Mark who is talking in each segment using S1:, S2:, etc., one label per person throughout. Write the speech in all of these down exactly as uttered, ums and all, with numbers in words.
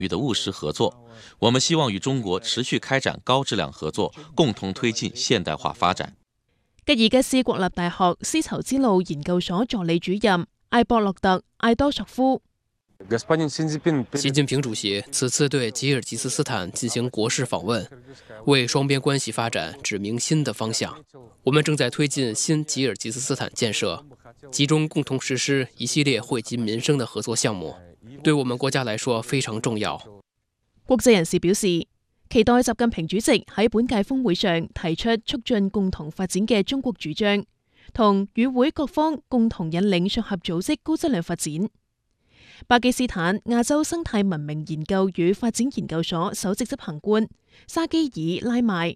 S1: 域的務實合作。我們希望與中國持續開展高質量合作，共同推進現代化發展。
S2: 吉爾吉斯國立大學絲綢之路研究所助理主任艾博洛特·艾多索夫。
S3: 習近平主席此次對吉爾吉斯斯坦進行國事訪問，為雙邊關係發展指明新的方向。我們正在推進新吉爾吉斯斯坦建設，集中共同實施一系列惠及民生的合作項目，對我們國家來說非常重要。
S2: 國際人士表示，期待習近平主席喺本屆峰會上提出促進共同發展嘅中國主張，同與會各方共同引領上合組織高質量發展。巴基斯坦亞洲生態文明研究與發展研究所首席執行官沙基爾拉邁。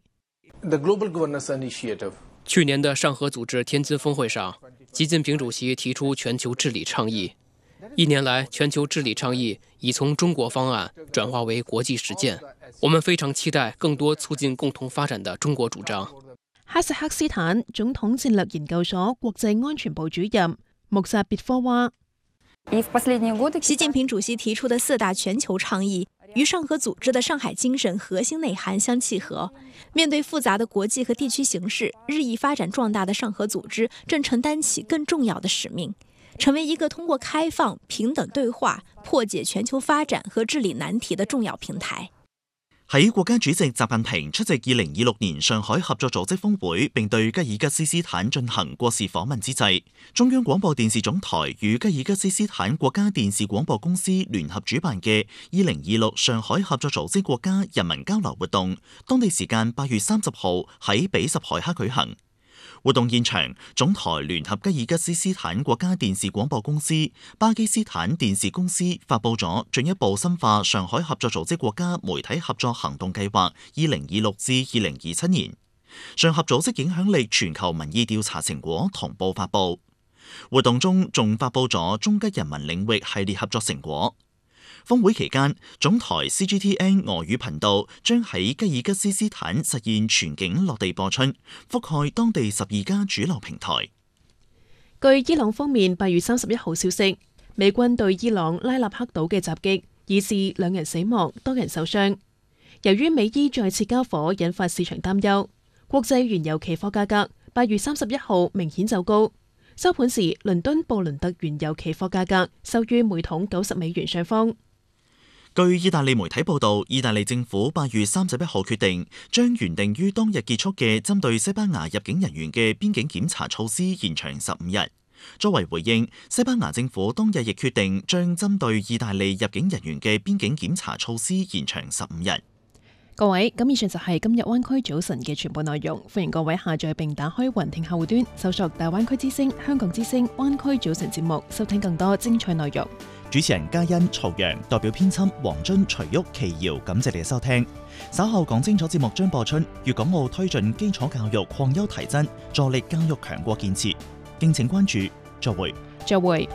S3: 去年的上合組織天津峰會上，習近平主席提出全球治理倡議。一年來，全球治理倡議已從中國方案轉化為國際實踐。我們非常期待更多促進共同發展的中國主張。
S2: 哈薩克斯坦總統戰略研究所國際安全部主任穆薩別科話。
S4: 習近平主席提出的四大全球倡議與上合組織的上海精神核心內涵相契合。面對複雜的國際和地區形勢，日益發展壯大的上合組織正承擔起更重要的使命，成為一個通過開放、平等對話破解全球發展和治理難題的重要平台。
S5: 喺國家主席習近平出席二零二六年上海合作組織峰會並對吉爾吉斯斯坦進行國事訪問之際，中央廣播電視總台與吉爾吉斯斯坦國家電視廣播公司聯合主辦嘅二零二六上海合作組織國家人民交流活動，當地時間八月三十號喺比什凱克舉行。活動現場，總台聯合吉爾吉斯斯坦國家電視廣播公司、巴基斯坦電視公司發佈咗進一步深化上海合作組織國家媒體合作行動計劃二零二六至二零二七年，上合組織影響力全球民意調查成果同步發佈。活動中仲發佈咗中吉人民領域系列合作成果。峰會期間，總台 C G T N 俄語頻道將喺吉爾吉斯斯坦實現全景落地播出，覆蓋當地十二家主流平台。
S2: 據伊朗方面八月三十一號消息，美軍對伊朗拉納克島嘅襲擊，已致兩人死亡，多人受傷。由於美伊再次交火，引發市場擔憂，國際原油期貨價格八月三十一號明顯走高。收盤時，倫敦布倫特原油期貨價格收於每桶九十美元上方。
S5: 據意大利媒體報道，意大利政府八月三十一號決定將原定於當日結束嘅針對西班牙入境人員嘅邊境檢查措施延長十五日。作為回應，西班牙政府當日亦決定將針對意大利入境人員嘅邊境檢查措施延長十五日。
S2: 各位，咁以上就係今日灣區早晨嘅全部內容。歡迎各位下載並打開雲聽客戶端，搜索大灣區之聲、香港之聲、灣區早晨節目，收聽更多精彩內容。
S5: 主持人嘉欣、曹陽，代表編輯黃津、徐旭、奇瑤，感謝你嘅收聽。稍後講清楚節目將播出粵港澳推進基礎教育擴優提真，助力教育強國建設，敬請關注。再會。
S2: 再會。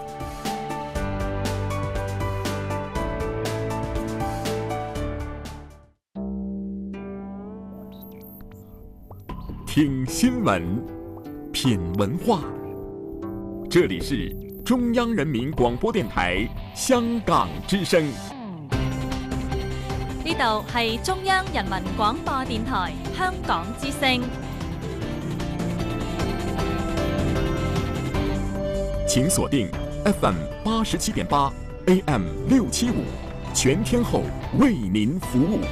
S6: 聽新聞，品文化，這裡是中央人民廣播電台香港之聲。
S7: 呢度係中央人民廣播電台香港之聲。
S6: 請鎖定 F M 八十七點八 A M 六七五，全天候為您服務。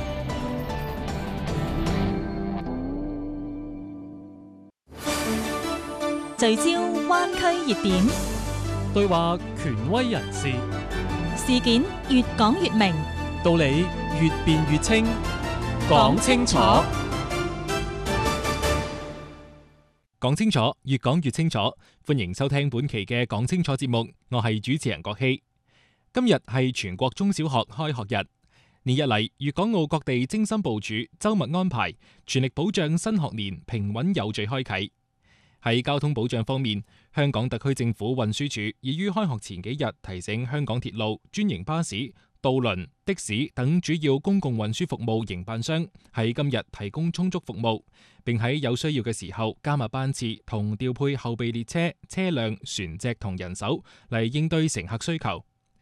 S7: 聚焦灣區熱點，
S8: 對話權威人士，
S7: 事件越講越明，
S8: 道理越辯越清，講清楚，講清楚，越講越清楚。歡迎收聽本期嘅講清楚節目，我係主持人郭希。今日係全國中小學開學日，連日嚟粵港澳各地精心部署、周密安排，全力保障新學年平穩有序開啟。喺交通保障方面，香港特區政府運輸署已於開學前幾日提醒香港鐵路、專營巴士、渡輪、的士等主要公共運輸服務營辦商喺今日提供充足服務，並喺有需要嘅時候加密班次同調配後備列車、車輛、船隻同人手嚟應對乘客需求。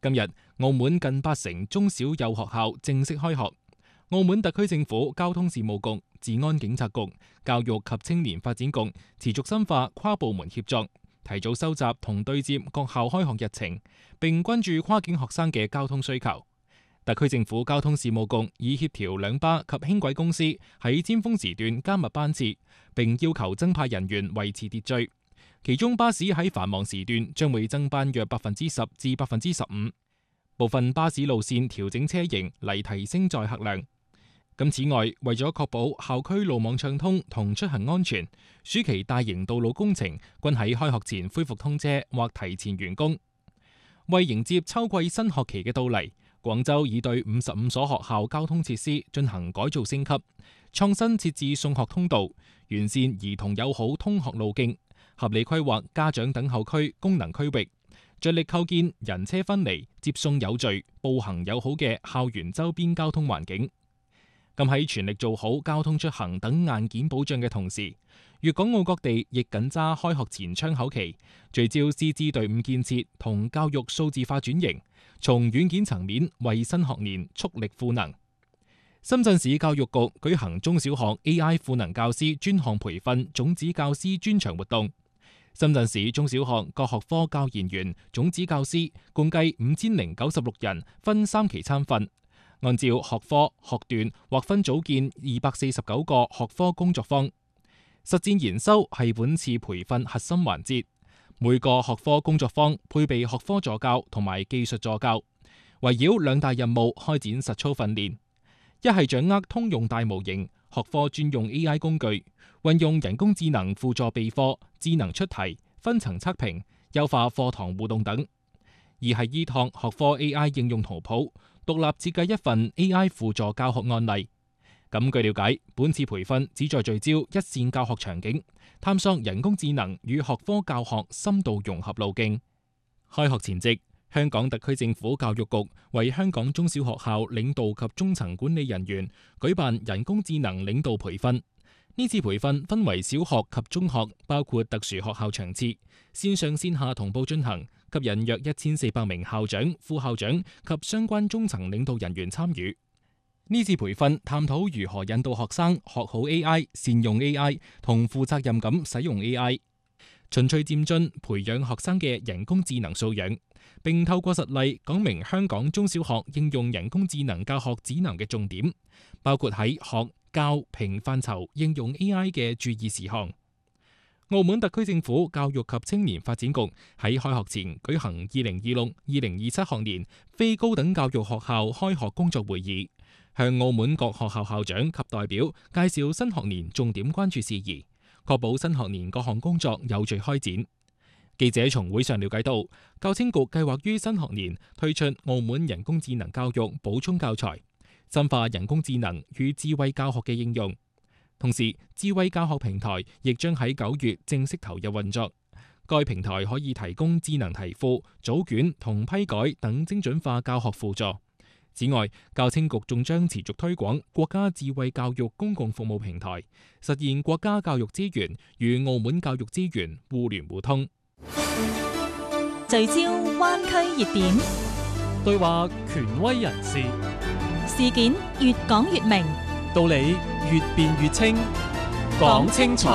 S8: 今日，澳門近八成中小幼學校正式開學。澳門特區政府交通事務局、治安警察局、教育及青年發展局持續深化跨部門協作，提早收集同對接各校開學日程，並關注跨境學生嘅交通需求。特區政府交通事務局已協調兩巴及輕軌公司喺尖峰時段加密班次，並要求增派人員維持秩序。其中巴士喺繁忙時段將會增班約百分之十至百分之十五，部分巴士路線調整車型嚟提升載客量。咁此外，為咗確保校區路網暢通同出行安全，暑期大型道路工程均喺開學前恢復通車或提前完工。為迎接秋季新學期嘅到嚟，廣州已對五十五所學校交通設施進行改造升級，創新設置送學通道，完善兒童友好通學路徑，合理規劃家長等候區功能區域，着力構建人車分離、接送有序、步行友好嘅校園周邊交通環境。咁喺全力做好交通出行等硬件保障嘅同時，粵港澳各地亦緊揸開學前窗口期，聚焦師資隊伍建設同教育數字化轉型，從軟件層面為新學年蓄力賦能。深圳市教育局舉行中小學 A I 賦能教師專項培訓種子教師專場活動。深圳市中小學各學科教研員、種子教師共計五千零九十六人，分三期參訓，按照學科、學段劃分組建二百四十九個學科工作坊。實戰研修係本次培訓核心環節，每個學科工作坊配備學科助教同埋技術助教，圍繞兩大任務開展實操訓練。一係掌握通用大模型、學科專用 A I 工具，運用人工智能輔助備課、智能出題、分層測評、優化課堂互動等；二係依託學科 A I 應用圖譜，獨立設計一份 A I 輔助教學案例。咁據了解，本次培訓旨在聚焦一線教學場景，探索人工智能與學科教學深度融合路徑。開學前夕，香港特區政府教育局為香港中小學校領導及中層管理人員舉辦人工智能領導培訓。呢次培訓分為小學及中學，包括特殊學校場次，線上線下同步進行，吸引約一千四百名校長、副校長及相關中層領導人員參與。呢次培訓探討如何引導學生學好 A I、善用 A I 同負責任咁使用 A I， 循序漸進培養學生嘅人工智能素養，並透過實例講明香港中小學應用人工智能教學指南嘅重點，包括喺學、教、評範疇應用 A I 嘅注意事項。澳門特區政府教育及青年發展局喺開學前舉行二零二六、二零二七學年非高等教育學校開學工作會議，向澳門各學校校長及代表介紹新學年重點關注事宜，確保新學年各項工作有序開展。記者從會上了解到，教青局計劃於新學年推出澳門人工智能教育補充教材，深化人工智能與智慧教學嘅應用。同時，智慧教學平台亦將喺九月正式投入運作。該平台可以提供智能題庫、組卷同批改等精準化教學輔助。此外，教青局仲將持續推廣國家智慧教育公共服務平台，實現國家教育資源與澳門教育資源互聯互通。
S7: 聚焦灣區熱點，
S9: 對話權威人士，
S7: 事件越講越明，
S9: 道理越辯越清，講清楚。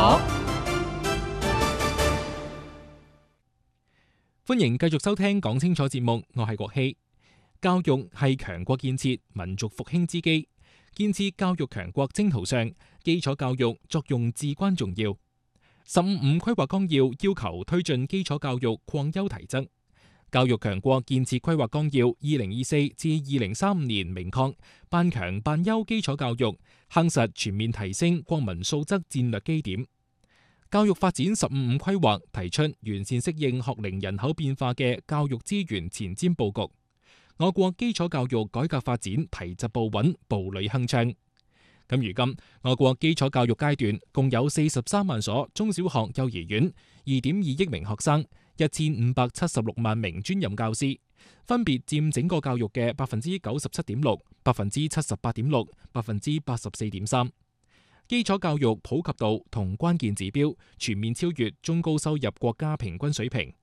S8: 歡迎繼續收聽講清楚節目，我係國希。教育係強國建設、民族復興之基，建設教育強國征途上，基礎教育作用至關重要。十五五規劃綱要要求推進基礎教育擴優提質。教育強國建設規劃綱要二零二四至二零三五年明確，辦強辦優基礎教育，夯實全面提升國民素質戰略基點。教育發展十五五規劃提出完善適應學齡人口變化嘅教育資源前瞻佈局。我國基礎教育改革發展提質步穩，步履鏗鏘。咁如今，我國基礎教育階段共有四十三萬所中小學、幼兒園，二點二億名學生，一千五百七十六萬名專任教師，分別佔整個教育嘅百分之九十七點六、百分之七十八點六、百分之八十四點三。基礎教育普及度同關鍵指標全面超越中高收入國家平均水平，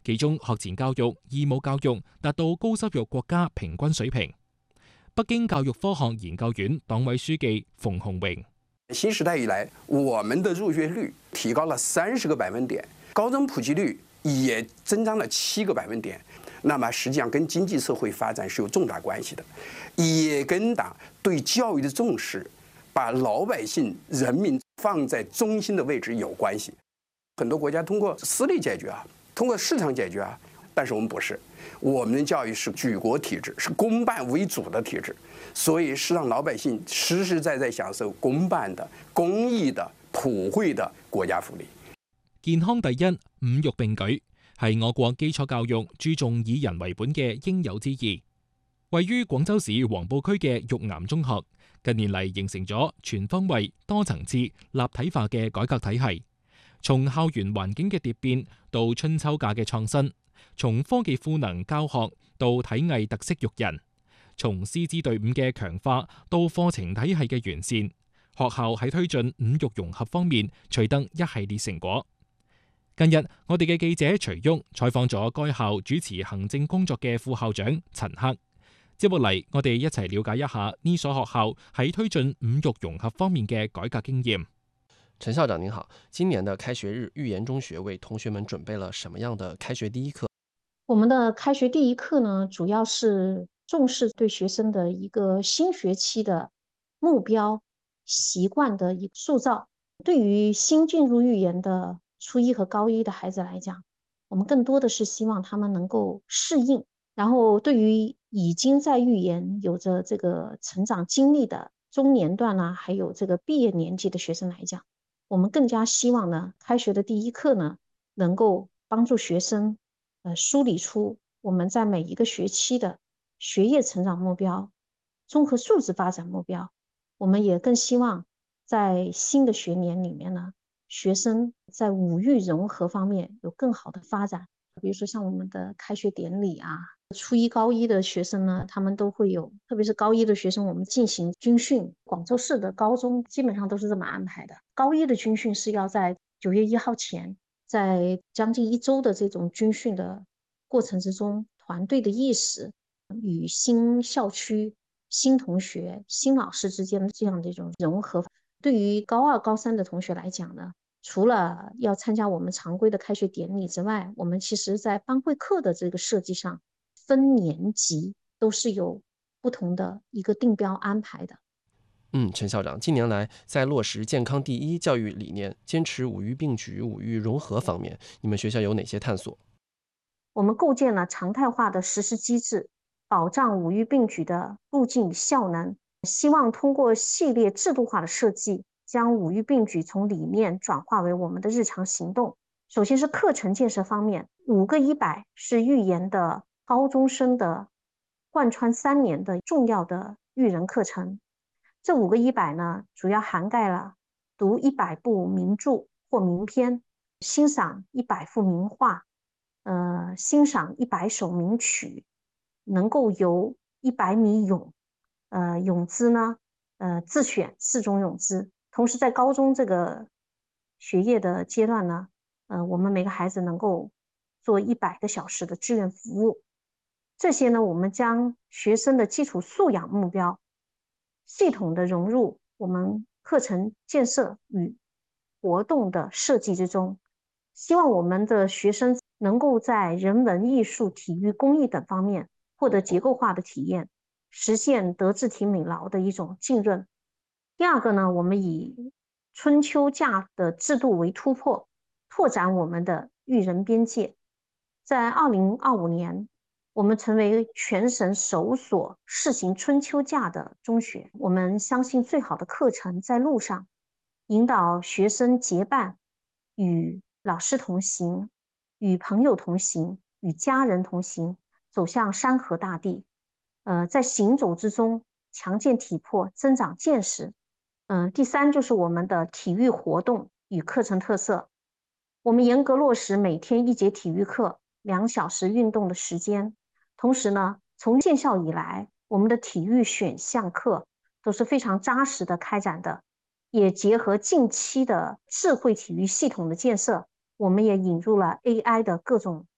S8: 其中學前教育、義務教育達到高收入國家平均水平。北京教育科學研究院黨委書記馮洪榮：
S10: 新時代以來，我們的入學率提高了三十個百分點，高中普及率也增長了七個百分點。那麼實際上跟經濟社會發展是有重大關係的，也跟黨對教育的重視，把老百姓人民放在中心的位置有關係。很多國家通過私立解決啊，通過市場解決啊，但是我們不是，我們的教育是舉國體制，是公辦為主的體制，所以是讓老百姓實實在在享受公辦的、公益的、普惠的國家福利。
S8: 健康第一，五育並舉，係我國基礎教育注重以人為本嘅應有之義。位於廣州市黃埔區嘅育癌中學，近年嚟形成咗全方位、多層次、立體化嘅改革體系。從校園環境嘅蝶變到春秋架嘅創新，從科技賦能教學到體藝特色育人，從師資隊伍嘅強化到課程體系嘅完善，學校喺推進五育融合方面取得一系列成果。近日，我哋嘅記者徐旭採訪咗該校主持行政工作嘅副校長陳克。接落嚟，我哋一齊了解一下呢所學校喺推進五育融合方面嘅改革經驗。
S11: 陳校長您好，今年的開學日，育研中學為同學們準備了什麼樣的開學第一課？
S12: 我們的開學第一課呢，主要是重視對學生的一個新學期的目標、習慣的一個塑造。對於新進入育研的初一和高一的孩子來講，我們更多的是希望他們能夠適應。然後對於已經在育研有着這個成長經歷的中年段啊，還有這個畢業年紀的學生來講，我們更加希望呢，開學的第一課呢，能夠幫助學生，呃，梳理出我們在每一個學期的學業成長目標、綜合素質發展目標。我們也更希望在新的學年裡面呢，學生在五育融合方面有更好的發展。比如說像我們的開學典禮啊，初一高一的學生呢，他們都會有，特別是高一的學生，我們進行軍訓。廣州市的高中基本上都是這麼安排的，高一的軍訓是要在九月一號前，在將近一周的這種軍訓的過程之中，團隊的意識與新校區、新同學、新老師之間的這樣的一種融合。對於高二、高三的同學來講呢，除了要參加我們常規的開學典禮之外，我們其實在班會課的這個設計上，分年級都是有不同的一個定標安排的。
S11: 嗯，陳校長，近年來在落實健康第一教育理念、堅持五育並舉、五育融合方面，你們學校有哪些探索？
S12: 我們構建了常態化的實施機制，保障五育並舉的路徑效能。希望通過系列制度化的設計，將五育並舉從理念轉化為我們的日常行動。首先是課程建設方面，五個一百是育研的高中生的貫穿三年的重要的育人課程。這五個一百呢，主要涵蓋了讀一百部名著或名篇，欣賞一百幅名畫，呃，欣賞一百首名曲，能夠游一百米泳。呃，泳姿呢，呃，自選四種泳姿。同時，在高中這個學業的階段呢，呃，我們每個孩子能夠做一百個小時的志願服務。這些呢，我們將學生的基礎素養目標系統的融入我們課程建設與活動的設計之中，希望我們的學生能夠在人文、藝術、體育、公益等方面獲得結構化的體驗，實現德智體美勞的一種浸潤。第二個呢，我們以春秋假的制度為突破，拓展我們的育人邊界。在二零二五年，我們成為全省首所試行春秋假的中學。我們相信最好的課程在路上，引導學生結伴，與老師同行，與朋友同行，與家人同行，走向山河大地。呃，在行走之中強健體魄，增長見識。嗯、呃，第三就是我們的體育活動與課程特色。我們嚴格落實每天一節體育課，兩小時運動的時間。同時呢，從建校以來，我們的體育選項課都是非常扎實的開展的，也結合近期的智慧體育系統的建設，我們也引入了 A I 的各種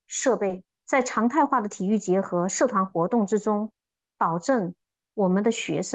S12: 设备，在常态化的体育节和社团活动之中，保证我们的学生